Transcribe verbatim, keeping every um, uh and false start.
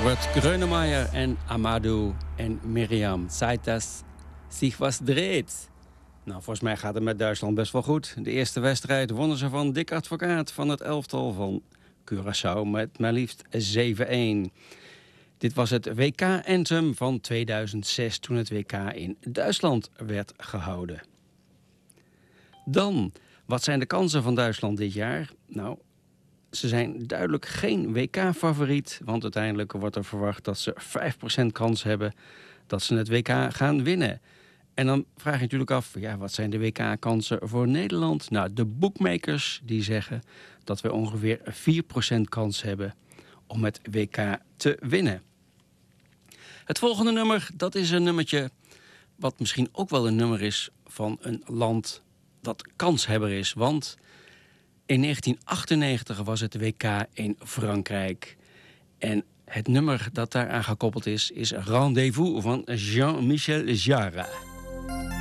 Herbert Grönemeyer en Amadou en Miriam. Zeit dass sich was dreht. Nou, volgens mij gaat het met Duitsland best wel goed. De eerste wedstrijd wonnen ze van Dick Advocaat van het elftal van Curaçao met maar liefst zeven-een. Dit was het W K-anthem van tweeduizend zes toen het W K in Duitsland werd gehouden. Dan, wat zijn de kansen van Duitsland dit jaar? Nou, ze zijn duidelijk geen W K-favoriet, want uiteindelijk wordt er verwacht dat ze vijf procent kans hebben dat ze het W K gaan winnen. En dan vraag je natuurlijk af, ja, wat zijn de W K-kansen voor Nederland? Nou, de bookmakers die zeggen dat we ongeveer vier procent kans hebben om het W K te winnen. Het volgende nummer, dat is een nummertje wat misschien ook wel een nummer is van een land dat kanshebber is. Want in negentien achtennegentig was het W K in Frankrijk. En het nummer dat daaraan gekoppeld is, is Rendez-vous van Jean-Michel Jarre.